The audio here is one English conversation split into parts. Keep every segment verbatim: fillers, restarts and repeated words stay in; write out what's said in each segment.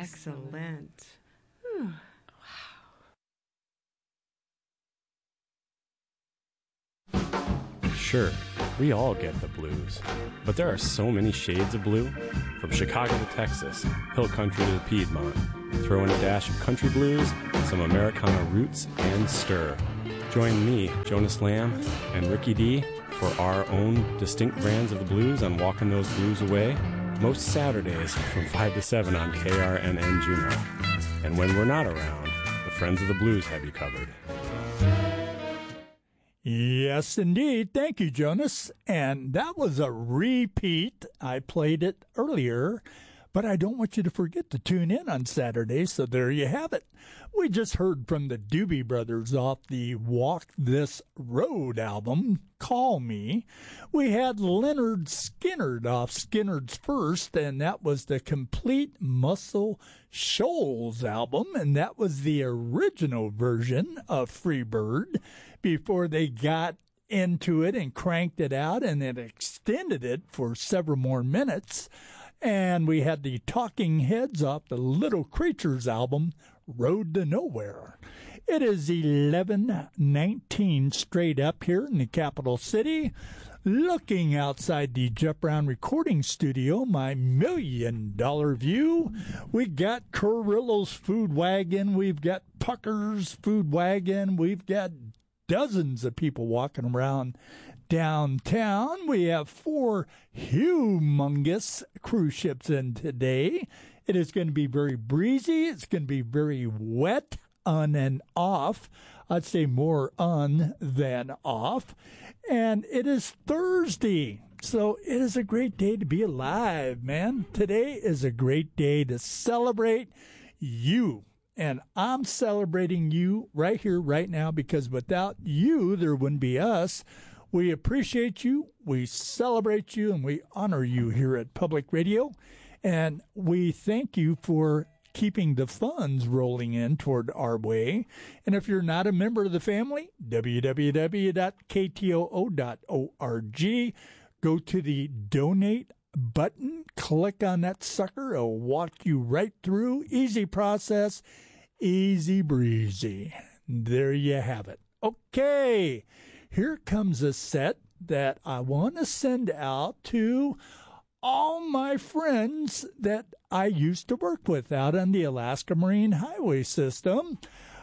Excellent. Whew. Sure, we all get the blues, but there are so many shades of blue. From Chicago to Texas, hill country to Piedmont. Throw in a dash of country blues, some Americana roots, and stir. Join me, Jonas Lamb, and Ricky D for our own distinct brands of the blues on Walking Those Blues Away, most Saturdays from five to seven on K R N N Juneau. And when we're not around, the Friends of the Blues have you covered. Yes, indeed. Thank you, Jonas. And that was a repeat. I played it earlier, but I don't want you to forget to tune in on Saturday, so there you have it. We just heard from the Doobie Brothers off the Walk This Road album, Call Me. We had Leonard Skinner off Skinner's First, and that was the Complete Muscle Shoals album, and that was the original version of Freebird before they got into it and cranked it out and then extended it for several more minutes. And we had the Talking Heads off the Little Creatures album, Road to Nowhere. It is eleven nineteen straight up here in the capital city. Looking outside the Jeff Brown recording studio, my million-dollar view, we got Carrillo's Food Wagon, we've got Pucker's Food Wagon, we've got dozens of people walking around downtown. We have four humongous cruise ships in today. It is going to be very breezy. It's going to be very wet on and off. I'd say more on than off. And it is Thursday. So it is a great day to be alive, man. Today is a great day to celebrate you. And I'm celebrating you right here, right now, because without you, there wouldn't be us. We appreciate you, we celebrate you, and we honor you here at Public Radio. And we thank you for keeping the funds rolling in toward our way. And if you're not a member of the family, w w w dot k t o o dot org. Go to the donate button, click on that sucker. It'll walk you right through. Easy process, easy breezy. There you have it. Okay, here comes a set that I want to send out to all my friends that I used to work with out on the Alaska Marine Highway System.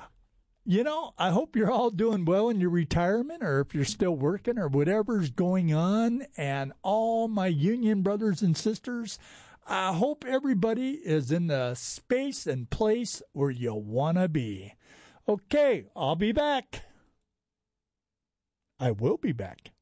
You know, I hope you're all doing well in your retirement, or if you're still working, or whatever's going on. And all my union brothers and sisters, I hope everybody is in the space and place where you want to be. Okay, I'll be back. I will be back.